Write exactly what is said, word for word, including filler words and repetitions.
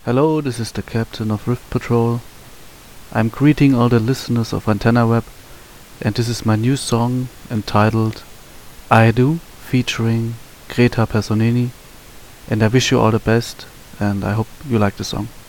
Hello, this is the captain of Rift Patrol. I'm greeting all the listeners of Antenna Web, and this is my new song entitled I Do, featuring Greta Personini. And I wish you all the best, and I hope you like the song.